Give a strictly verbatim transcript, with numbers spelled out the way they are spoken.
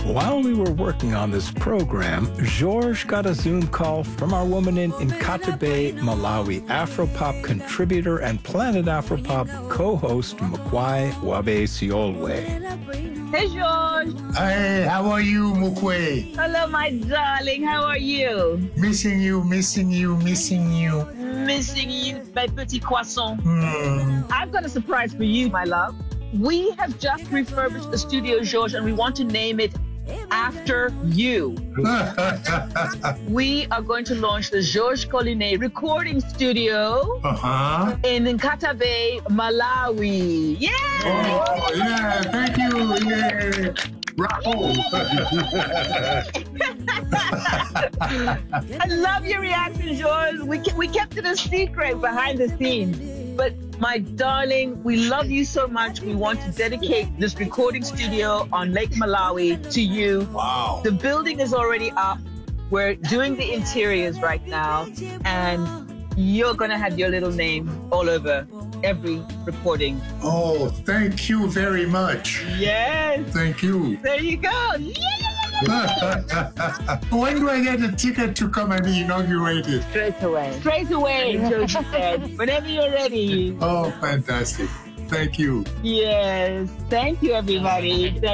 While we were working on this program, George got a Zoom call from our woman in Nkatabe, Malawi, Afropop contributor and Planet Afropop co-host Mkwai Wabe Siolwe. Hey, George. Hey, how are you, Mukwe? Hello, my darling. How are you? Missing you, missing you, missing you. Missing you, my petit croissant. Hmm. I've got a surprise for you, my love. We have just refurbished the studio, George, and we want to name it after you. We are going to launch the George Collinet Recording Studio Uh-huh. in Nkatabe, Malawi. Yeah! Oh, yeah, thank you. Yeah. Bravo. I love your reaction, George. We, ke- we kept it a secret behind the scenes. But my darling, we love you so much. We want to dedicate this recording studio on Lake Malawi to you. Wow. The building is already up. We're doing the interiors right now. And you're going to have your little name all over every recording. Oh, thank you very much. Yes. Thank you. There you go. Yeah. When do I get a ticket to come and be inaugurated? Straight away. Straight away, George said. Whenever you're ready. Oh, fantastic. Thank you. Yes. Thank you, everybody. Thank